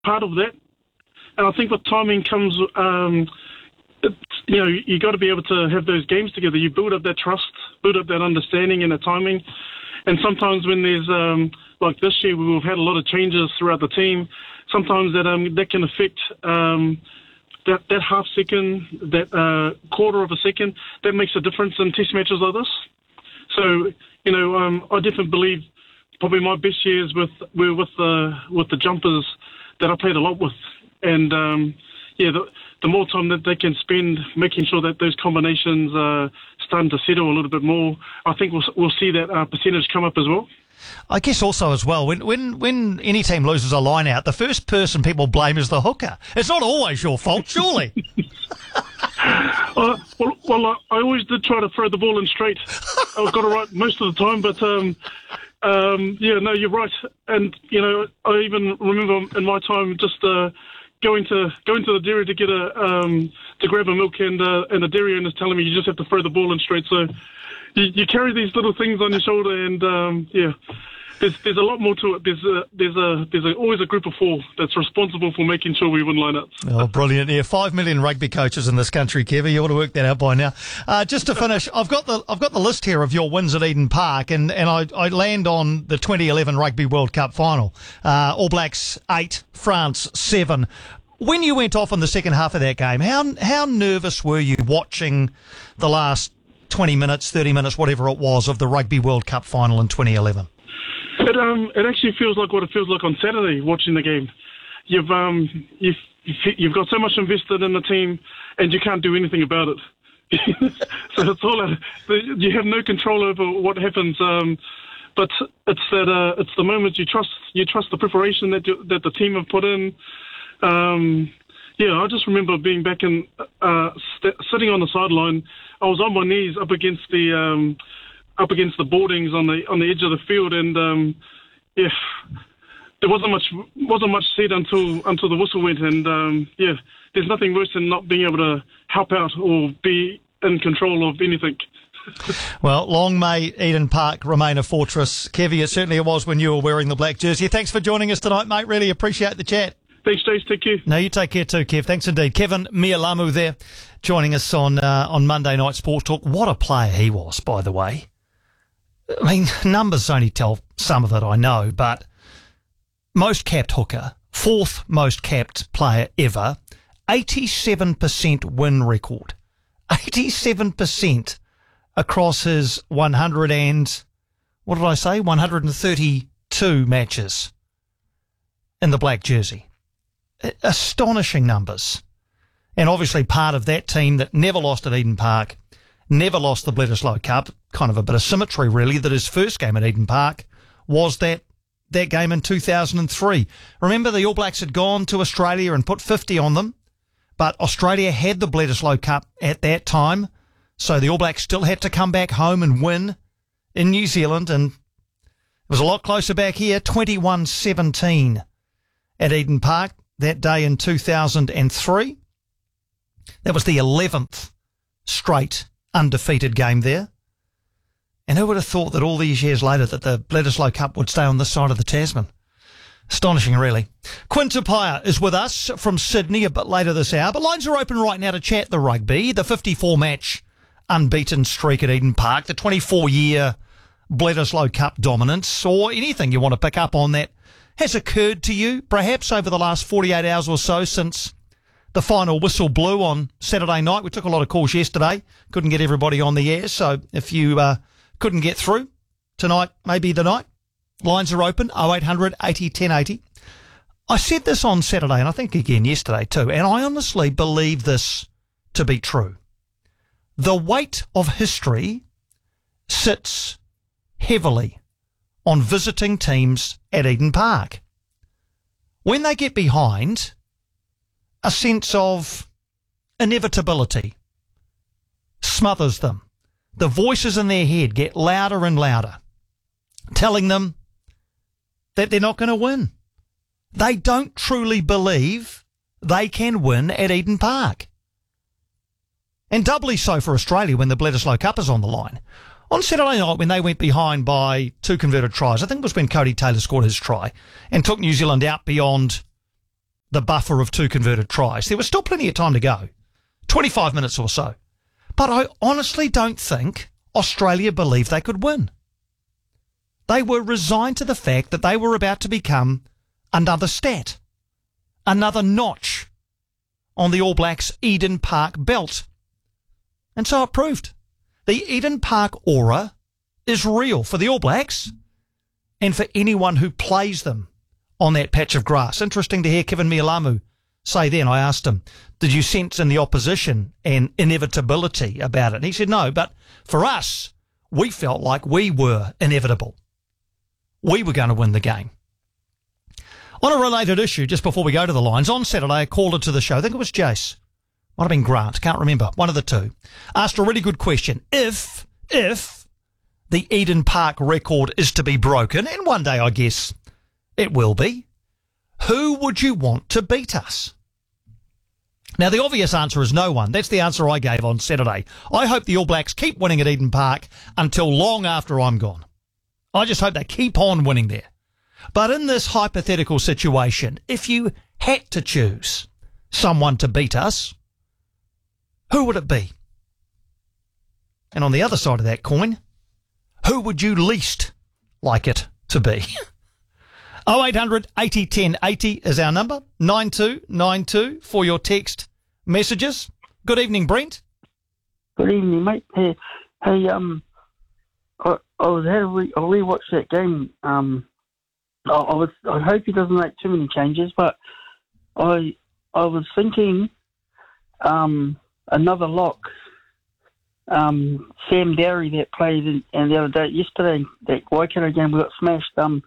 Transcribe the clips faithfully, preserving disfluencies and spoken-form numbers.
part of that. And I think with timing comes, um, it's, you know, you got to be able to have those games together. You build up that trust, build up that understanding and the timing. And sometimes when there's, um, like this year, we've had a lot of changes throughout the team. Sometimes that um, that can affect um, that, that half second, that uh, quarter of a second. That makes a difference in test matches like this. So, you know, um, I definitely believe probably my best years with were with the with the jumpers that I played a lot with. And, um, yeah, the, the more time that they can spend making sure that those combinations are starting to settle a little bit more, I think we'll, we'll see that uh, percentage come up as well. I guess also as well, when, when when any team loses a line out, the first person people blame is the hooker. It's not always your fault, surely. uh, well, well I, I always did try to throw the ball in straight. I got it right most of the time, but... Um, Um, yeah, no, you're right. And, you know, I even remember in my time just uh, going to going to the dairy to get a um, to grab a milk, and uh, and the dairy owner's telling me you just have to throw the ball in straight. So you, you carry these little things on your shoulder, and um, yeah, there's there's a lot more to it. There's a, there's a there's a, always a group of four that's responsible for making sure we win lineouts. Oh, brilliant! Yeah, five million rugby coaches in this country, Kevin. You ought to work that out by now. Uh, just to finish, I've got the I've got the list here of your wins at Eden Park, and and I, I land on the twenty eleven Rugby World Cup final. Uh, All Blacks eight, France seven. When you went off in the second half of that game, how how nervous were you watching the last twenty minutes, thirty minutes, whatever it was, of the Rugby World Cup final in twenty eleven? It um it actually feels like what it feels like on Saturday watching the game. You've um you've you've got so much invested in the team, and you can't do anything about it. So it's all out, you have no control over what happens. Um, but it's that uh, it's the moment you trust you trust the preparation that you, that the team have put in. Um, yeah, I just remember being back in uh, st- sitting on the sideline. I was on my knees up against the. Um, up against the boardings on the on the edge of the field, and um, yeah, there wasn't much wasn't much said until until the whistle went, and um, yeah, there's nothing worse than not being able to help out or be in control of anything. Well, long may Eden Park remain a fortress. Kevy, it certainly was when you were wearing the black jersey. Thanks for joining us tonight, mate. Really appreciate the chat. Thanks, Jace. Take care. No, you take care too, Kev. Thanks indeed. Kevin Mialamu there, joining us on uh, on Monday Night Sports Talk. What a player he was, by the way. I mean, numbers only tell some of it, I know, but most capped hooker, fourth most capped player ever, eighty-seven percent win record. eighty-seven percent across his one hundred and, what did I say, one hundred thirty-two matches in the black jersey. Astonishing numbers. And obviously part of that team that never lost at Eden Park, never lost the Bledisloe Cup. Kind of a bit of symmetry, really, that his first game at Eden Park was that that game in two thousand three. Remember, the All Blacks had gone to Australia and put fifty on them, but Australia had the Bledisloe Cup at that time, so the All Blacks still had to come back home and win in New Zealand, and it was a lot closer back here, twenty-one seventeen at Eden Park that day in two thousand three. That was the eleventh straight undefeated game there. And who would have thought that all these years later that the Bledisloe Cup would stay on this side of the Tasman? Astonishing, really. Quinn Tupaia is with us from Sydney a bit later this hour, but lines are open right now to chat the rugby, the fifty-four match unbeaten streak at Eden Park, the twenty-four year Bledisloe Cup dominance, or anything you want to pick up on that has occurred to you, perhaps over the last forty-eight hours or so since the final whistle blew on Saturday night. We took a lot of calls yesterday, couldn't get everybody on the air, so if you uh, couldn't get through, tonight may be the night. Lines are open, oh eight hundred eighty ten eighty. I said this on Saturday, and I think again yesterday too, and I honestly believe this to be true. The weight of history sits heavily on visiting teams at Eden Park. When they get behind, a sense of inevitability smothers them. The voices in their head get louder and louder, telling them that they're not going to win. They don't truly believe they can win at Eden Park. And doubly so for Australia when the Bledisloe Cup is on the line. On Saturday night, when they went behind by two converted tries, I think it was when Cody Taylor scored his try and took New Zealand out beyond the buffer of two converted tries. There was still plenty of time to go, twenty-five minutes or so. But I honestly don't think Australia believed they could win. They were resigned to the fact that they were about to become another stat, another notch on the All Blacks' Eden Park belt. And so it proved. The Eden Park aura is real for the All Blacks and for anyone who plays them on that patch of grass. Interesting to hear Kevin Mealamu say then. I asked him, did you sense in the opposition an inevitability about it? And he said, no, but for us, we felt like we were inevitable. We were going to win the game. On a related issue, just before we go to the lines, on Saturday, a caller to the show, I think it was Jace, might have been Grant, can't remember, one of the two, asked a really good question. If, if the Eden Park record is to be broken, and one day I guess it will be, who would you want to beat us? Now, the obvious answer is no one. That's the answer I gave on Saturday. I hope the All Blacks keep winning at Eden Park until long after I'm gone. I just hope they keep on winning there. But in this hypothetical situation, if you had to choose someone to beat us, who would it be? And on the other side of that coin, who would you least like it to be? oh eight hundred eighty ten eighty is our number. nine two nine two for your text messages. Good evening, Brent. Good evening, mate. Hey, hey um, I, I was had a re- I rewatched that game. Um, I, I was I hope he doesn't make too many changes, but I I was thinking, um, another lock. Um, Sam Derry that played in, and the other day, yesterday, that Waikato game we got smashed. Um.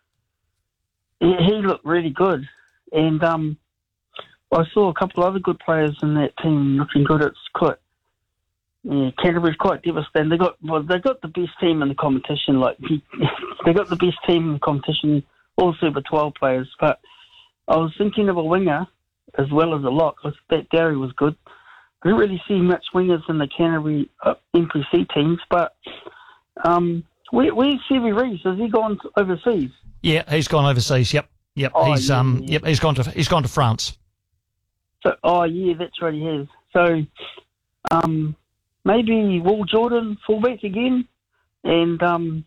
He, he looked really good, and um, I saw a couple of other good players in that team looking good. It's quite, yeah, Canterbury's quite devastating. They got well, they got the best team in the competition. Like he, they got the best team in the competition, all Super twelve players. But I was thinking of a winger as well as a lock. I thought Derry was good. I didn't really see much wingers in the Canterbury uh, N P C teams, but um, where, where's Sevi Reeves? Has he gone overseas? Yeah, he's gone overseas. Yep, yep. Oh, he's yeah, um, yeah. yep. He's gone to he's gone to France. So, oh yeah, that's right, he has. So, um, maybe Will Jordan fullback again, and um,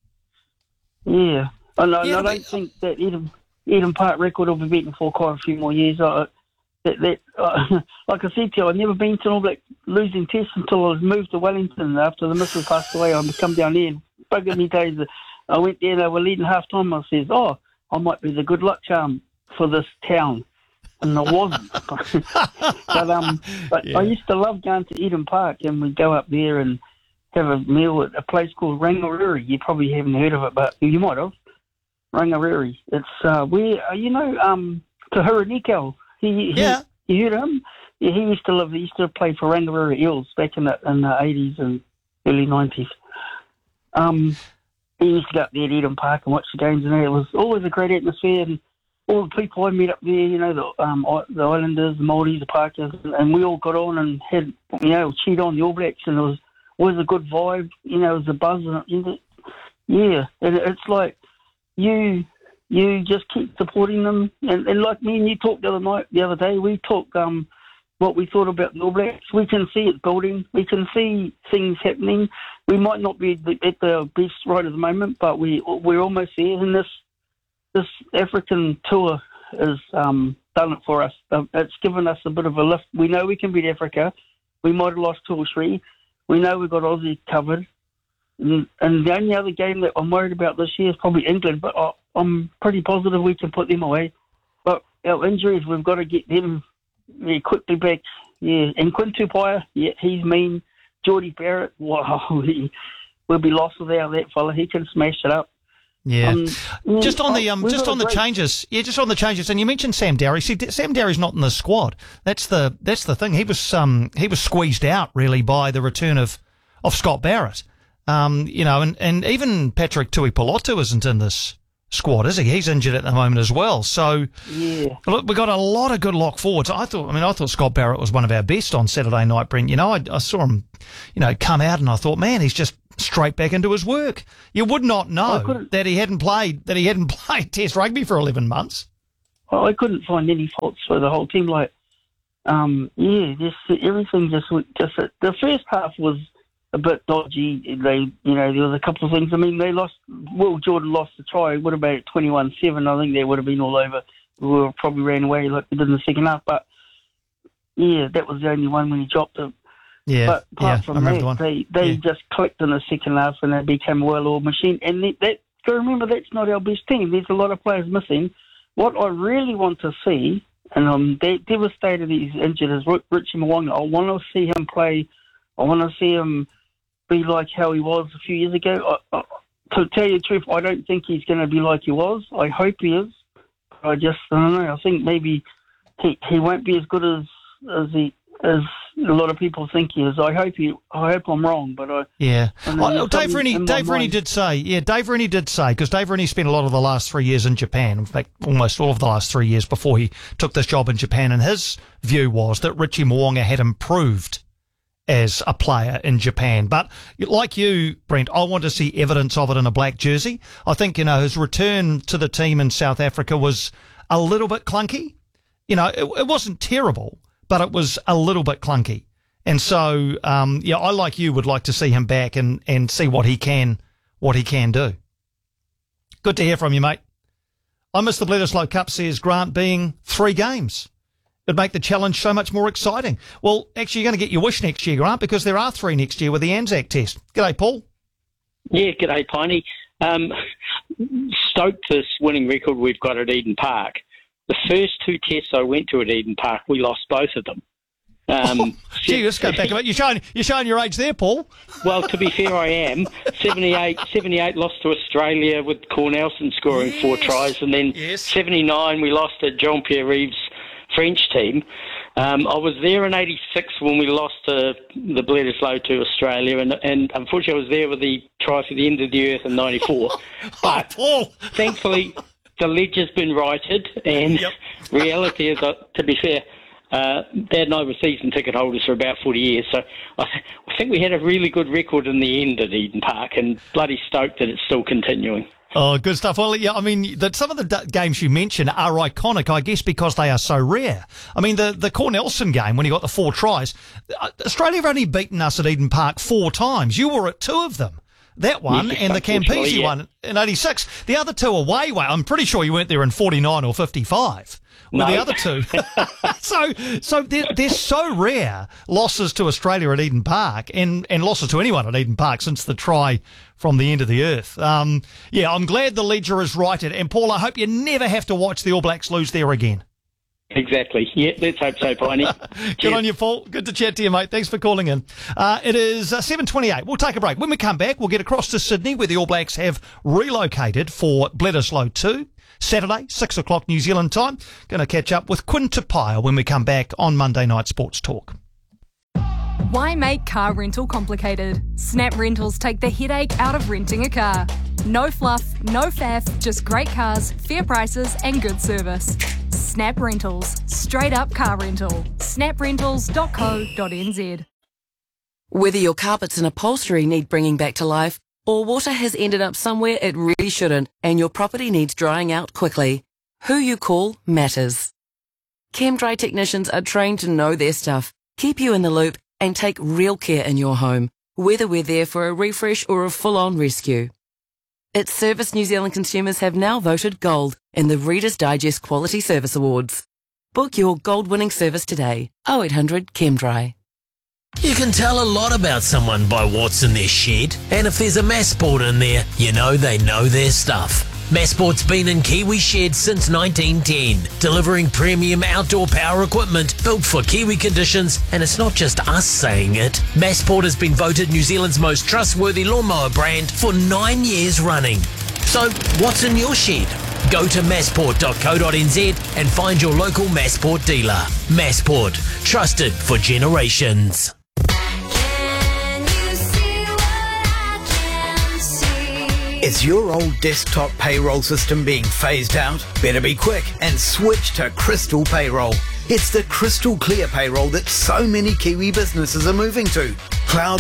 yeah, and I, Yeah, I don't but- think that Eden, Eden Park record will be beaten for quite a few more years. I, that, that uh, like I said to you, I've never been to an All Black losing test until I was moved to Wellington after the missus passed away. I come down there and buggered me days. I went there, they were leading half time. I says, oh, I might be the good luck charm for this town. And I wasn't. but um, but Yeah. I used to love going to Eden Park, and we'd go up there and have a meal at a place called Rangariri. You probably haven't heard of it, but you might have. Rangariri. It's uh, where, uh, you know, um, Tahura Nikau. He, he, Yeah. You heard of him? Yeah, he used to live, he used to play for Rangariri Eels back in the, in the eighties and early nineties. Um, he used to go up there at Eden Park and watch the games, and it was always a great atmosphere. And all the people I met up there, you know, the um, the Islanders, the Māoris, the Parkers, and we all got on and had, you know, cheered on the All Blacks, and it was always a good vibe. You know, it was a buzz. And, yeah, and it's like you you just keep supporting them. And, and like me and you talked the other night, the other day, we talked um, what we thought about the All Blacks. We can see it building. We can see things happening. We might not be at the best right at the moment, but we we're almost there. And this this African tour has um, done it for us. It's given us a bit of a lift. We know we can beat Africa. We might have lost two or three. We know we've got Aussie covered. And, and the only other game that I'm worried about this year is probably England, but I, I'm pretty positive we can put them away. But our injuries, we've got to get them yeah, quickly back. Yeah, and Quinn Tupaia, yeah, he's mean. Geordie Barrett, wow, he, we'll be lost without that fella. He can smash it up. Yeah. Um, yeah, just on the um, we've just got on a the great- changes. Yeah, just on the changes. And you mentioned Sam Derry. See, Sam Derry's not in the squad. That's the that's the thing. He was um he was squeezed out really by the return of, of Scott Barrett. Um, you know, and, and even Patrick Tuipulotu isn't in this squad, is he? He's injured at the moment as well. So Yeah. look, we got a lot of good lock forwards. I thought, I mean, I thought Scott Barrett was one of our best on Saturday night, Brent. You know, I, I saw him, you know, come out, and I thought, man, he's just straight back into his work. You would not I know couldn't- that he hadn't played that he hadn't played Test rugby for eleven months. I couldn't find any faults for the whole team. Like, um, yeah, just everything just just the first half was a bit dodgy. They, you know, there was a couple of things. I mean, they lost. Will Jordan lost the try. Would have been twenty-one seven. I think they would have been all over. We were probably ran away like we did in the second half. But yeah, that was the only one when he dropped it. Yeah, but apart yeah, from that, the they they yeah. just clicked in the second half and they became a well-oiled machine. And that, that so remember, that's not our best team. There's a lot of players missing. What I really want to see, and I'm de- devastated he's injured, is Richie Mo'unga. I want to see him play. I want to see him be like how he was a few years ago. I, I, to tell you the truth, I don't think he's going to be like he was. I hope he is. I just, I don't know. I think maybe he he won't be as good as as he as a lot of people think he is. I hope he. I hope I'm wrong, but I. Yeah. Oh, Dave Rennie. Dave Rennie did say. Yeah, Dave Rennie did say because Dave Rennie spent a lot of the last three years in Japan. In fact, almost all of the last three years before he took this job in Japan. And his view was that Richie Mo'unga had improved as a player in Japan. But like you, Brent, I want to see evidence of it in a black jersey. I think, you know, his return to the team in South Africa was a little bit clunky. You know, it, it wasn't terrible, but it was a little bit clunky. And so, um, yeah, I, like you, would like to see him back and, and see what he can, what he can do. Good to hear from you, mate. I miss the Bledisloe Cup, says Grant, being three games. It'd make the challenge so much more exciting. Well, actually, you're going to get your wish next year, Grant, because there are three next year with the Anzac Test. G'day, Paul. Yeah, g'day, Piney. Um, stoked this winning record we've got at Eden Park. The first two tests I went to at Eden Park, we lost both of them. Um, oh, gee, let's go back a bit. You're showing, you're showing your age there, Paul. Well, to be fair, I am. seventy-eight, seventy-eight lost to Australia with Cornelsen scoring yes. four tries, and then yes. seventy-nine we lost to Jean-Pierre Rives' French team. Um, I was there in eighty-six when we lost to the Bledisloe to Australia, and, and unfortunately I was there with the try for the end of the earth in ninety-four. But oh, Paul. Thankfully, the ledger's been righted, and yep. reality is, uh, to be fair, uh, they had no season ticket holders for about forty years. So I, th- I think we had a really good record in the end at Eden Park, and bloody stoked that it's still continuing. Oh, good stuff. Well, yeah, I mean, that some of the d- games you mentioned are iconic, I guess, because they are so rare. I mean, the, the Cornelsen game, when he got the four tries, Australia have only beaten us at Eden Park four times. You were at two of them. That one yes, and the Campese yeah. one in eighty-six. The other two away, way. I'm pretty sure you weren't there in forty-nine or fifty-five. With no. the other two. so so they're, they're so rare, losses to Australia at Eden Park and, and losses to anyone at Eden Park since the try from the end of the earth. Um, yeah, I'm glad the ledger is righted. And, Paul, I hope you never have to watch the All Blacks lose there again. Exactly. Yeah, let's hope so, Piney. Good on you, Paul. Good to chat to you, mate. Thanks for calling in. Uh, it is uh, seven twenty-eight. We'll take a break. When we come back, we'll get across to Sydney, where the All Blacks have relocated for Bledisloe two. Saturday, six o'clock New Zealand time. Going to catch up with Quinn Tupaia when we come back on Monday Night Sports Talk. Why make car rental complicated? Snap Rentals take the headache out of renting a car. No fluff, no faff, just great cars, fair prices and good service. Snap Rentals. Straight up car rental. snap rentals dot co dot n z. Whether your carpets and upholstery need bringing back to life, or water has ended up somewhere it really shouldn't and your property needs drying out quickly, who you call matters. ChemDry technicians are trained to know their stuff, keep you in the loop and take real care in your home, whether we're there for a refresh or a full-on rescue. It's service New Zealand consumers have now voted gold in the Reader's Digest Quality Service Awards. Book your gold-winning service today. oh eight hundred ChemDry. You can tell a lot about someone by what's in their shed, and if there's a Massport in there, you know they know their stuff. Massport's been in Kiwi sheds since nineteen ten, delivering premium outdoor power equipment built for Kiwi conditions, and it's not just us saying it. Massport has been voted New Zealand's most trustworthy lawnmower brand for nine years running. So, what's in your shed? Go to massport dot co dot n z and find your local Massport dealer. Massport, trusted for generations. Is your old desktop payroll system being phased out? Better be quick and switch to Crystal Payroll. It's the crystal clear payroll that so many Kiwi businesses are moving to. Cloud